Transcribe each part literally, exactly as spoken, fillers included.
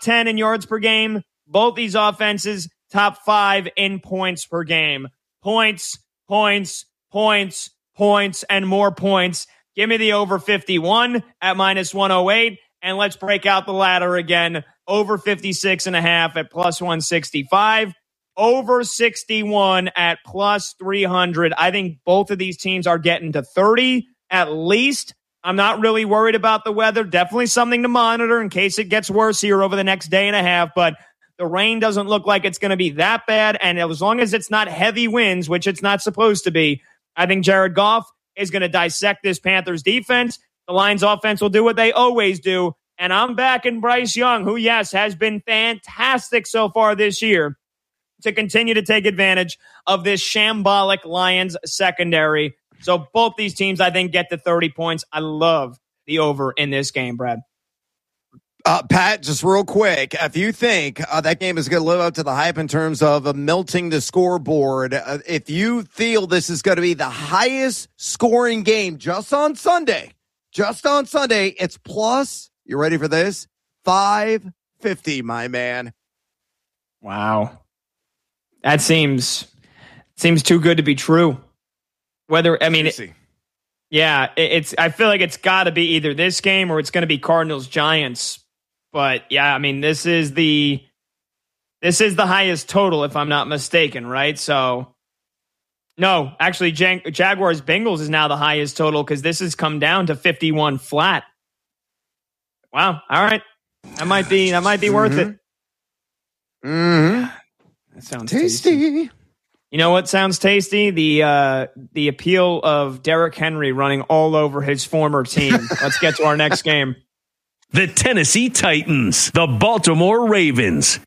ten in yards per game. Both these offenses, top five in points per game. Points, points, points, points, and more points. Give me the over fifty-one at minus one oh eight. And let's break out the ladder again. Over fifty-six and a half at plus one sixty-five. Over sixty-one at plus three hundred. I think both of these teams are getting to thirty at least. I'm not really worried about the weather. Definitely something to monitor in case it gets worse here over the next day and a half. But the rain doesn't look like it's going to be that bad. And as long as it's not heavy winds, which it's not supposed to be, I think Jared Goff is going to dissect this Panthers defense. The Lions offense will do what they always do. And I'm backing Bryce Young, who, yes, has been fantastic so far this year, to continue to take advantage of this shambolic Lions secondary. So both these teams, I think, get to thirty points. I love the over in this game, Brad. Uh, Pat, just real quick, if you think uh, that game is going to live up to the hype in terms of uh, melting the scoreboard, uh, if you feel this is going to be the highest scoring game just on Sunday, just on Sunday, it's plus, you ready for this? five fifty, my man. Wow. That seems seems too good to be true. Whether, I mean, it, yeah, it, it's, I feel like it's got to be either this game or it's going to be Cardinals Giants. But yeah, I mean, this is the this is the highest total, if I'm not mistaken, right? So, no, actually, Jag- Jaguars Bengals is now the highest total because this has come down to fifty-one flat. Wow, all right, that might be that might be mm-hmm. worth it. Mm-hmm. That sounds tasty. tasty. You know what sounds tasty? The uh, the appeal of Derrick Henry running all over his former team. Let's get to our next game. The Tennessee Titans, the Baltimore Ravens.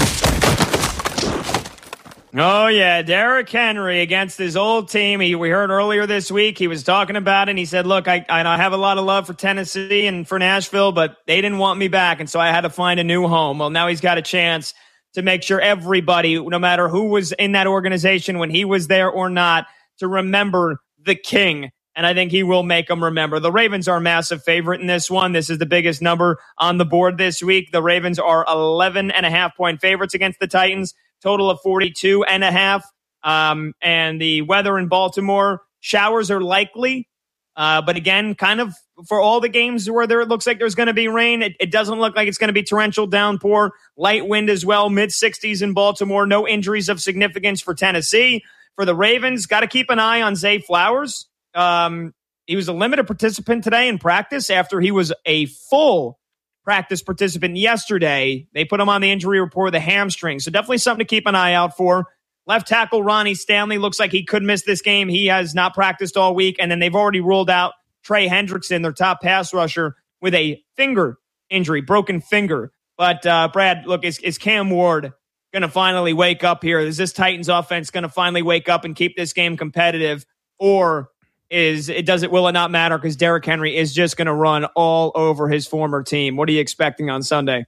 Oh, yeah, Derrick Henry against his old team. He, we heard earlier this week, he was talking about it, and he said, look, I, I have a lot of love for Tennessee and for Nashville, but they didn't want me back, and so I had to find a new home. Well, now he's got a chance to make sure everybody, no matter who was in that organization when he was there or not, to remember the king. And I think he will make them remember. The Ravens are a massive favorite in this one. This is the biggest number on the board this week. The Ravens are eleven and a half point favorites against the Titans, total of forty-two and a half. Um, and the weather in Baltimore, showers are likely. Uh, but again, kind of for all the games where there it looks like there's going to be rain, it, it doesn't look like it's going to be torrential downpour, light wind as well, mid sixties in Baltimore. No injuries of significance for Tennessee. For the Ravens, got to keep an eye on Zay Flowers. Um, he was a limited participant today in practice after he was a full practice participant yesterday. They put him on the injury report, the hamstring. So definitely something to keep an eye out for. Left tackle Ronnie Stanley looks like he could miss this game. He has not practiced all week. And then they've already ruled out Trey Hendrickson, their top pass rusher, with a finger injury, broken finger. But uh, Brad, look, is, is Cam Ward going to finally wake up here? Is this Titans offense going to finally wake up and keep this game competitive? Or is it does it will it not matter because Derrick Henry is just going to run all over his former team? What are you expecting on Sunday?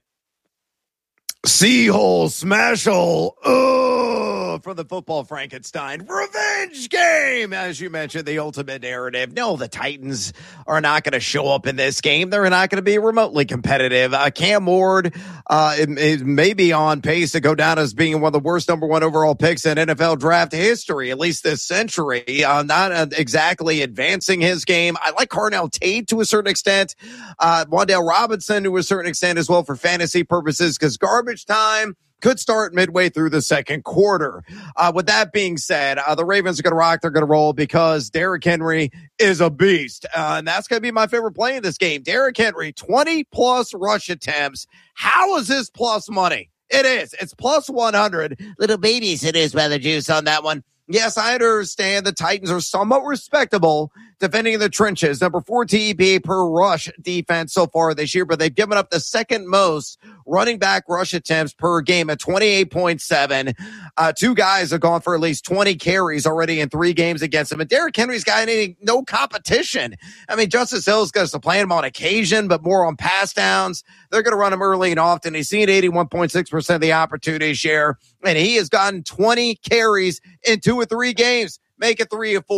Seahole, smash hole, oh, for the football Frankenstein revenge game. As you mentioned, the ultimate narrative. No, the Titans are not going to show up in this game. They're not going to be remotely competitive. Uh, Cam Ward uh, it, it may be on pace to go down as being one of the worst number one overall picks in N F L draft history, at least this century. Uh, not uh, exactly advancing his game. I like Carnell Tate to a certain extent. Uh, Wan'Dale Robinson to a certain extent as well for fantasy purposes because garbage time could start midway through the second quarter. Uh, with that being said, uh, the Ravens are going to rock. They're going to roll because Derrick Henry is a beast. Uh, and that's going to be my favorite play in this game. Derrick Henry, twenty plus rush attempts. How is this plus money? It is. It's plus one hundred. Little babies, it is rather juice on that one. Yes, I understand the Titans are somewhat respectable defending in the trenches. Number four T E P per rush defense so far this year, but they've given up the second most running back rush attempts per game at twenty-eight point seven. Uh, two guys have gone for at least twenty carries already in three games against them. And Derrick Henry's got any, no competition. I mean, Justice Hill's going to play him on occasion, but more on pass downs. They're going to run him early and often. He's seen eighty-one point six percent of the opportunity share, and he has gotten twenty carries in two or three games. Make it three or four.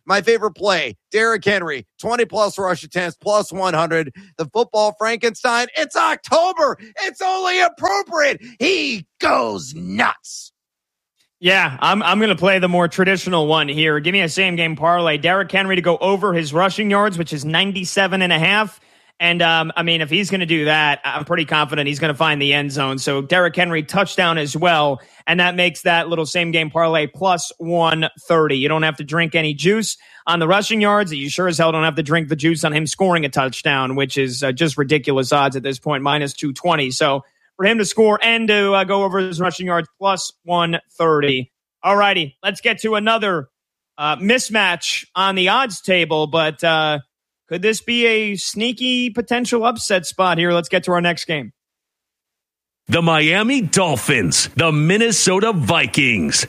My favorite play, Derrick Henry, twenty plus rush attempts, plus one hundred. The football Frankenstein, it's October. It's only appropriate. He goes nuts. Yeah, I'm I'm going to play the more traditional one here. Give me a same-game parlay. Derrick Henry to go over his rushing yards, which is ninety-seven and a half. And, um, I mean, if he's going to do that, I'm pretty confident he's going to find the end zone. So Derrick Henry touchdown as well. And that makes that little same-game parlay plus one thirty. You don't have to drink any juice on the rushing yards. You sure as hell don't have to drink the juice on him scoring a touchdown, which is uh, just ridiculous odds at this point, minus two twenty. So for him to score and to uh, go over his rushing yards, plus one thirty. All righty, let's get to another uh, mismatch on the odds table, but uh, could this be a sneaky potential upset spot here? Let's get to our next game. The Miami Dolphins, the Minnesota Vikings.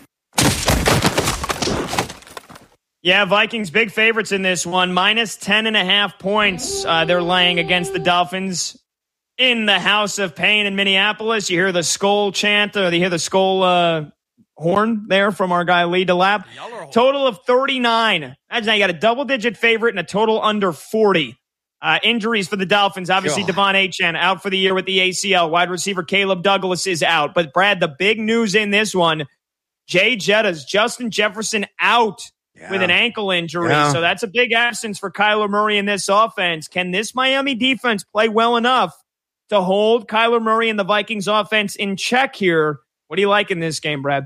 Yeah, Vikings big favorites in this one, minus ten and a half points. Uh, they're laying against the Dolphins in the House of Pain in Minneapolis. You hear the skull chant, or you hear the skull uh, horn there from our guy Lee DeLapp. Total of thirty-nine. Imagine now you got a double-digit favorite and a total under forty. Uh, injuries for the Dolphins. Obviously, God. Devon Achane out for the year with the A C L. Wide receiver Caleb Douglas is out. But, Brad, the big news in this one, Jay Jettas, Justin Jefferson out yeah. with an ankle injury. Yeah. So that's a big absence for Kyler Murray in this offense. Can this Miami defense play well enough to hold Kyler Murray and the Vikings offense in check here? What do you like in this game, Brad?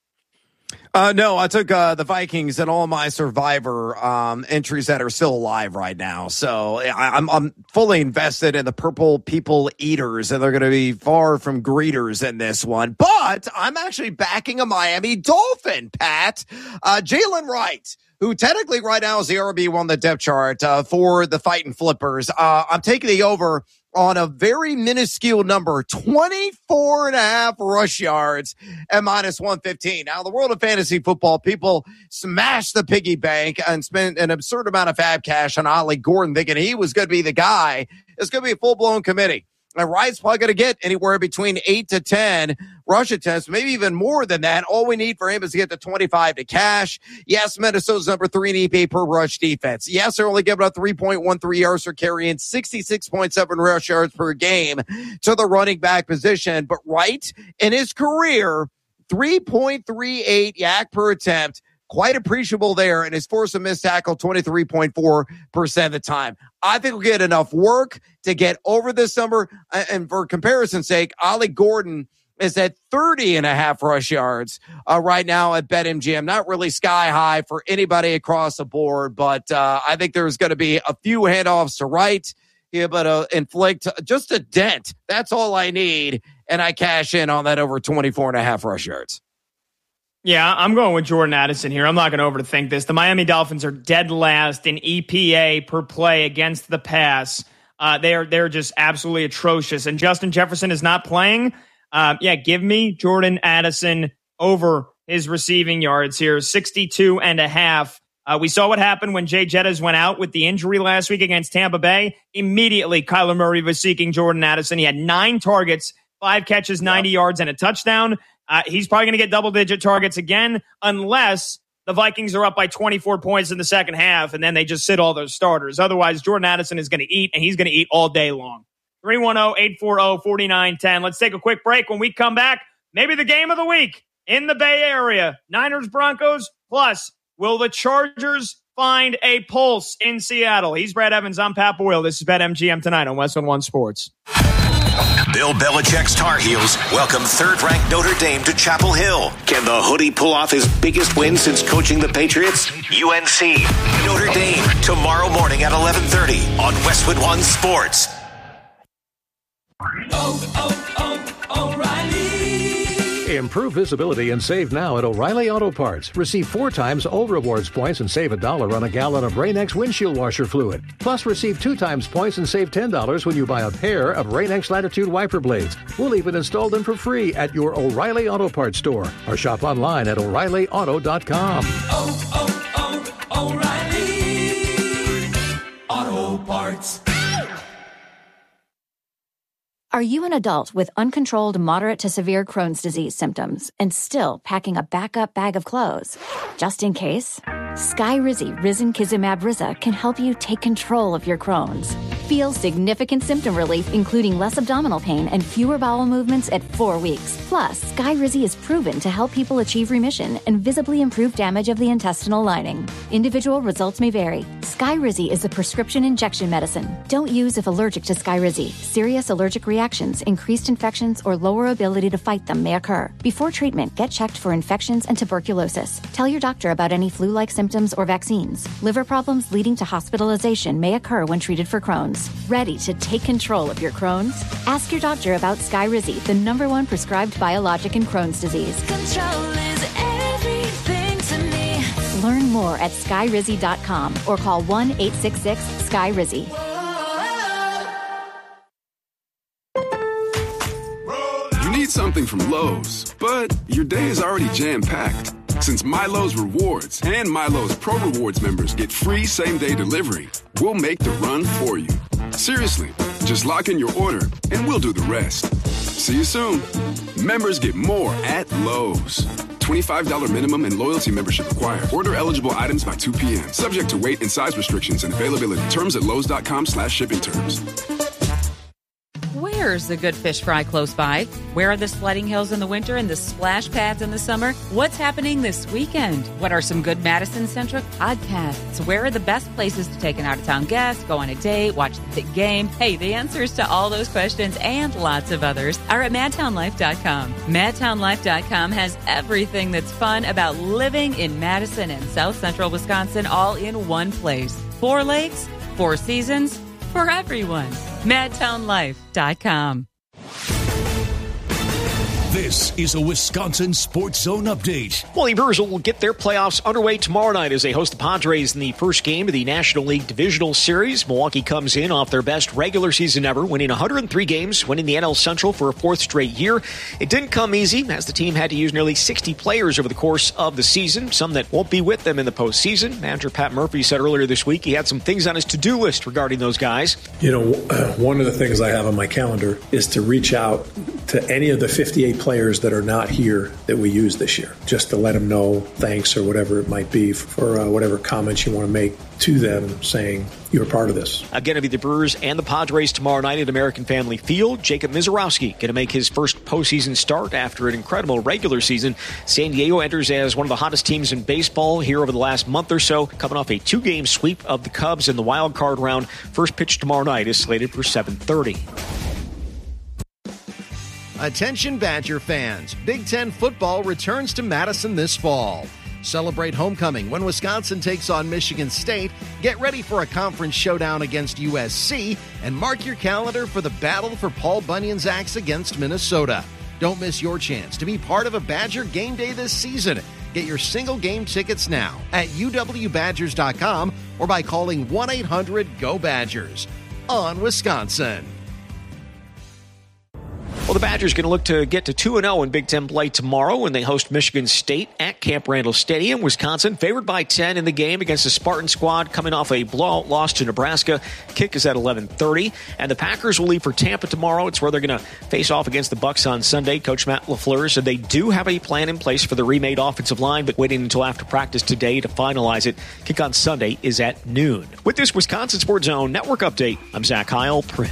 Uh, no, I took uh, the Vikings and all my Survivor um, entries that are still alive right now. So I, I'm I'm fully invested in the Purple People Eaters, and they're going to be far from greeters in this one. But I'm actually backing a Miami Dolphin, Pat. Uh, Jalen Wright, who technically right now is the R B one on the depth chart uh, for the Fighting Flippers. Uh, I'm taking the over on a very minuscule number, twenty-four and a half rush yards at minus one fifteen. Now, in the world of fantasy football, people smash the piggy bank and spend an absurd amount of fab cash on Ollie Gordon, thinking he was going to be the guy. It's going to be a full-blown committee. And Wright's probably going to get anywhere between eight to ten rush attempts, maybe even more than that. All we need for him is to get to twenty-five to cash. Yes, Minnesota's number three in E P A per rush defense. Yes, they're only giving up three point one three yards per carry and sixty-six point seven rush yards per game to the running back position. But Wright, in his career, three point three eight yak per attempt. Quite appreciable there, and his force of missed tackle twenty-three point four percent of the time. I think we'll get enough work to get over this number. And for comparison's sake, Ollie Gordon is at thirty and a half rush yards uh, right now at BetMGM. Not really sky high for anybody across the board, but uh, I think there's going to be a few handoffs to Wright. Be able to inflict just a dent. That's all I need, and I cash in on that over twenty-four and a half rush yards. Yeah, I'm going with Jordan Addison here. I'm not going to overthink this. The Miami Dolphins are dead last in E P A per play against the pass. Uh, they're they're just absolutely atrocious. And Justin Jefferson is not playing. Uh, yeah, give me Jordan Addison over his receiving yards here, sixty-two and a half. Uh, we saw what happened when Jay Jettas went out with the injury last week against Tampa Bay. Immediately, Kyler Murray was seeking Jordan Addison. He had nine targets, five catches, ninety yep. yards, and a touchdown. Uh, he's probably going to get double-digit targets again unless the Vikings are up by twenty-four points in the second half, and then they just sit all those starters. Otherwise, Jordan Addison is going to eat, and he's going to eat all day long. three one zero, eight four zero, four nine one zero. Let's take a quick break. When we come back, maybe the game of the week in the Bay Area. Niners-Broncos, plus will the Chargers find a pulse in Seattle? He's Brad Evans. I'm Pat Boyle. This is BetMGM tonight on West One Sports. Bill Belichick's Tar Heels welcome third-ranked Notre Dame to Chapel Hill. Can the Hoodie pull off his biggest win since coaching the Patriots? U N C, Notre Dame, tomorrow morning at eleven thirty on Westwood One Sports. Oh, oh, oh, O'Reilly. Improve visibility and save now at O'Reilly Auto Parts. Receive four times old rewards points and save a dollar on a gallon of Rain-X windshield washer fluid. Plus, receive two times points and save ten dollars when you buy a pair of Rain-X Latitude wiper blades. We'll even install them for free at your O'Reilly Auto Parts store or shop online at O'Reilly Auto dot com. Oh, oh, oh, O'Reilly Auto Parts. Are you an adult with uncontrolled moderate to severe Crohn's disease symptoms and still packing a backup bag of clothes? Just in case, Skyrizi Risankizumab Riza can help you take control of your Crohn's. Feel significant symptom relief, including less abdominal pain and fewer bowel movements at four weeks. Plus, Skyrizi is proven to help people achieve remission and visibly improve damage of the intestinal lining. Individual results may vary. Skyrizi is a prescription injection medicine. Don't use if allergic to Skyrizi. Serious allergic reactions, increased infections, or lower ability to fight them may occur. Before treatment, get checked for infections and tuberculosis. Tell your doctor about any flu-like symptoms or vaccines. Liver problems leading to hospitalization may occur when treated for Crohn's. Ready to take control of your Crohn's? Ask your doctor about Skyrizi, the number one prescribed biologic in Crohn's disease. Control is everything to me. Learn more at skyrizi dot com or call one eight six six Skyrizi. You need something from Lowe's, but your day is already jam-packed. Since Milo's Rewards and Milo's Pro Rewards members get free same-day delivery, we'll make the run for you. Seriously, just lock in your order and we'll do the rest. See you soon. Members get more at Lowe's. twenty-five dollars minimum and loyalty membership required. Order eligible items by two p.m. Subject to weight and size restrictions and availability. Terms at lowes.com slash shipping terms. Where's the good fish fry close by? Where are the sledding hills in the winter and the splash pads in the summer? What's happening this weekend? What are some good Madison-centric podcasts? Where are the best places to take an out-of-town guest, go on a date, watch the big game? Hey, the answers to all those questions and lots of others are at madtown life dot com. madtown life dot com has everything that's fun about living in Madison and South Central Wisconsin all in one place. Four lakes, four seasons, for everyone. madtown life dot com. This is a Wisconsin Sports Zone update. Well, the Brewers will get their playoffs underway tomorrow night as they host the Padres in the first game of the National League Divisional Series. Milwaukee comes in off their best regular season ever, winning one hundred three games, winning the N L Central for a fourth straight year. It didn't come easy, as the team had to use nearly sixty players over the course of the season, some that won't be with them in the postseason. Manager Pat Murphy said earlier this week he had some things on his to-do list regarding those guys. You know, uh, one of the things I have on my calendar is to reach out to any of the fifty-eight players that are not here that we use this year, just to let them know thanks or whatever it might be for uh, whatever comments you want to make to them saying you're part of this. Again, it'll be the Brewers and the Padres tomorrow night at American Family Field. Jacob Mizorowski going to make his first postseason start after an incredible regular season. San Diego enters as one of the hottest teams in baseball here over the last month or so, coming off a two-game sweep of the Cubs in the wild card round. First pitch tomorrow night is slated for seven thirty. Attention Badger fans, Big Ten football returns to Madison this fall. Celebrate homecoming when Wisconsin takes on Michigan State, get ready for a conference showdown against U S C, and mark your calendar for the battle for Paul Bunyan's axe against Minnesota. Don't miss your chance to be part of a Badger game day this season. Get your single game tickets now at u w badgers dot com or by calling one eight hundred go badgers. On Wisconsin. Well, the Badgers going to look to get to two and oh in Big Ten play tomorrow when they host Michigan State at Camp Randall Stadium. Wisconsin favored by ten in the game against the Spartan squad coming off a blowout loss to Nebraska. Kick is at eleven thirty. And the Packers will leave for Tampa tomorrow. It's where they're going to face off against the Bucks on Sunday. Coach Matt LaFleur said they do have a plan in place for the remade offensive line, but waiting until after practice today to finalize it. Kick on Sunday is at noon. With this Wisconsin Sports Zone Network update, I'm Zach Heil. Print.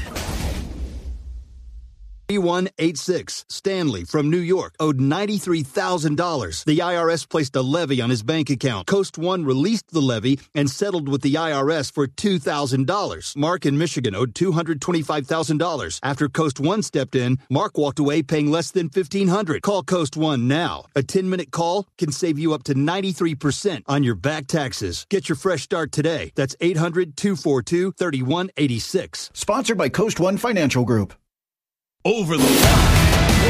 three one eight six. Stanley from New York owed ninety-three thousand dollars. The I R S placed a levy on his bank account. Coast One released the levy and settled with the I R S for two thousand dollars. Mark in Michigan owed two hundred twenty-five thousand dollars. After Coast One stepped in, Mark walked away paying less than fifteen hundred dollars. Call Coast One now. A ten-minute call can save you up to ninety-three percent on your back taxes. Get your fresh start today. That's eight hundred, two four two, three one eight six. Sponsored by Coast One Financial Group. Over the line.